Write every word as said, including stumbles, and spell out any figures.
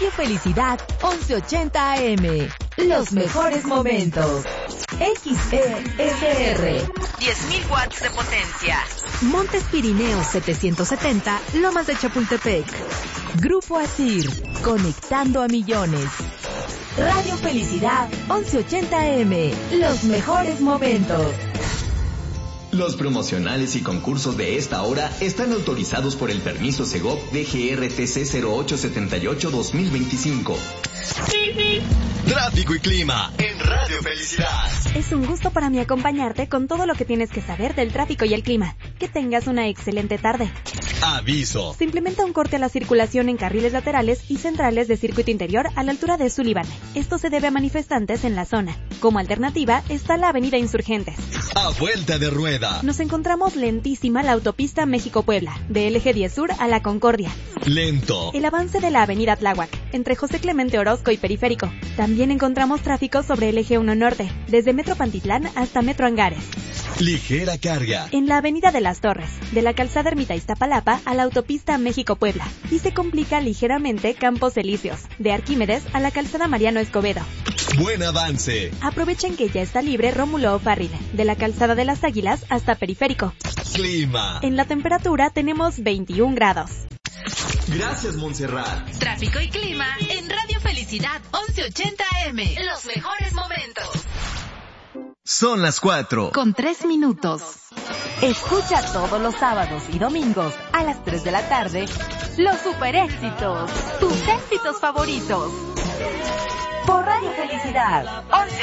Radio Felicidad once ochenta A M. Los mejores momentos. X E S R. diez mil watts de potencia. Montes Pirineos setecientos setenta, Lomas de Chapultepec. Grupo Asir, conectando a millones. Radio Felicidad once ochenta A M. Los mejores momentos. Los promocionales y concursos de esta hora están autorizados por el permiso Segov D G R T C cero ocho setenta y ocho dos mil veinticinco. Tráfico y clima en Radio Felicidad. Es un gusto para mí acompañarte con todo lo que tienes que saber del tráfico y el clima. Que tengas una excelente tarde. Aviso. Se implementa un corte a la circulación en carriles laterales y centrales de circuito interior a la altura de Sullivan. Esto se debe a manifestantes en la zona. Como alternativa está la avenida Insurgentes. A vuelta de rueda. Nos encontramos lentísima la autopista México-Puebla, de el eje diez sur a la Concordia. Lento. El avance de la avenida Tláhuac, entre José Clemente Orozco y Periférico. También encontramos tráfico sobre el eje uno norte, desde Metro Pantitlán hasta Metro Angares. Ligera carga. En la avenida de las Torres, de la calzada Ermita Iztapalapa a la autopista México-Puebla. Y se complica ligeramente Campos Elíseos, de Arquímedes a la calzada Mariano Escobedo. Buen avance. Aprovechen que ya está libre Rómulo O'Farrill, de la calzada de las Águilas hasta Periférico. Clima. En la temperatura tenemos veintiún grados. Gracias, Montserrat. Tráfico y clima en Radio Felicidad once ochenta A M. Los mejores momentos. Son las cuatro. Con tres minutos. Escucha todos los sábados y domingos a las tres de la tarde los super éxitos, tus éxitos favoritos. Por Radio Felicidad. once